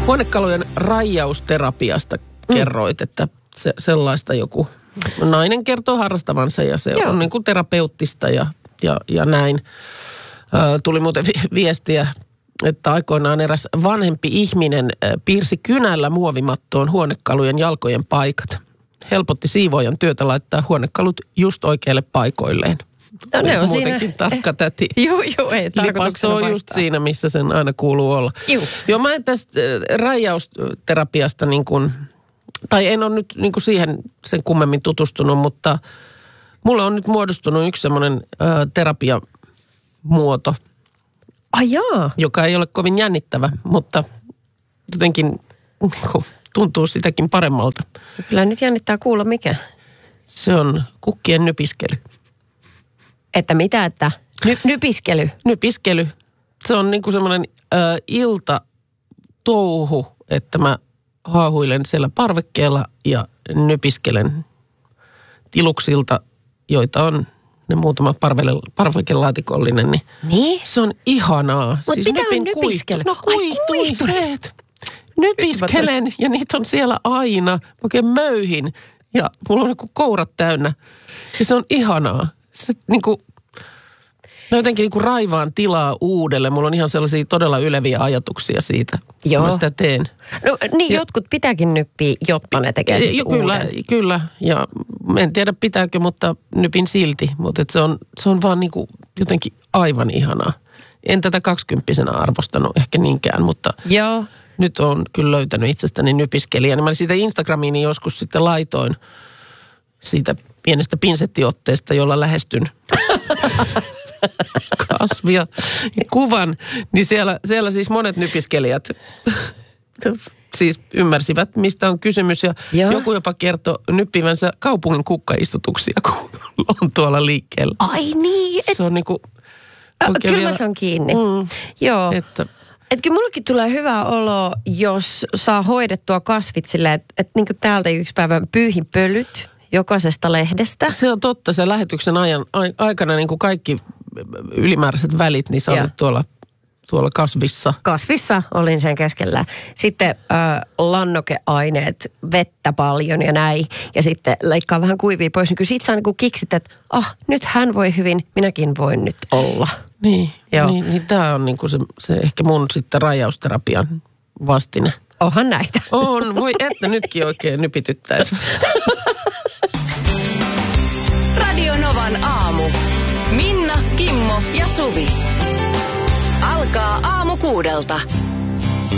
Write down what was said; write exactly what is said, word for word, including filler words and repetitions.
Huonekalujen raijausterapiasta kerroit, mm. että se, sellaista joku nainen kertoo harrastavansa ja se Joo. on niin kuin terapeuttista ja, ja, ja näin. Ö, tuli muuten vi- viestiä, että aikoinaan eräs vanhempi ihminen piirsi kynällä muovimattoon huonekalujen jalkojen paikat. Helpotti siivoojan työtä laittaa huonekalut just oikeille paikoilleen. No ne on muutenkin siinä. tarkka täti. Joo, joo, ei tarkoituksena on just siinä, missä sen aina kuuluu olla. Joo. Joo, mä en tästä raijausterapiasta niin kuin, tai en ole nyt niin kuin siihen sen kummemmin tutustunut, mutta mulle on nyt muodostunut yksi semmoinen ö, terapiamuoto. Ai jaa. Joka ei ole kovin jännittävä, mutta jotenkin niin kuin, tuntuu sitäkin paremmalta. Kyllä nyt jännittää kuulla mikä. Se on kukkien nypiskely. Että mitä, että ny, nypiskely? Nypiskely. Se on niinku semmoinen ö, iltatouhu, että mä haahuilen siellä parvekkeella ja nypiskelen tiluksilta, joita on ne muutama parvekelaatikollinen. Niin, niin? Se on ihanaa. Mutta siis mitä on nypiskely? No kuihtuneet. Nypiskelen ja niitä on siellä aina. Oikein möyhin ja mulla on niinku kourat täynnä. Ja se on ihanaa. Se niinku, no jotenkin niinku raivaan tilaa uudelle. Mulla on ihan sellaisia todella yleviä ajatuksia siitä. Joo. Mä sitä teen. No niin, ja, jotkut pitääkin nyppiä, jotta ne tekee sitten jo, kyllä, uuden. Kyllä, ja en tiedä pitääkö, mutta nypin silti. Mutta se on, se on vaan niinku jotenkin aivan ihanaa. En tätä kaksikymppisenä arvostanut ehkä niinkään, mutta Joo. nyt on kyllä löytänyt itsestäni nypiskelijän. Mä siitä Instagramiin joskus sitten laitoin siitä pienestä pinsettiotteesta, jolla lähestyn kasvia ja kuvan. Niin siellä, siellä siis monet nypiskelijät siis ymmärsivät, mistä on kysymys. Ja Joo. joku jopa kertoi nyppivänsä kaupungin kukkaistutuksia, kun on tuolla liikkeellä. Ai niin. Et, Se on niinku kyllä vielä, mä saan kiinni. Mm, Joo. Että Että kyllä mullekin tulee hyvä olo, jos saa hoidettua kasvit silleen, että et niin kuin täältä yksi päivä pyyhin pölyt jokaisesta lehdestä. Se on totta, se lähetyksen ajan, aikana niin kuin kaikki ylimääräiset välit, niin sä olet tuolla, tuolla kasvissa. Kasvissa olin sen keskellä. Sitten äh, lannokeaineet, vettä paljon ja näin. Ja sitten leikkaa vähän kuivia pois. Niin kyllä siitä saa niin kuin kiksit, että ah, nyt hän voi hyvin, minäkin voin nyt olla. Niin, Joo. niin, niin tämä on niin kuin se, se ehkä mun sitten rajausterapian vastine. Onhan näitä. On, voi että nytkin oikein nypityttäisi. Radio Novan aamu. Minna, Kimmo ja Suvi. Alkaa aamu kuudelta.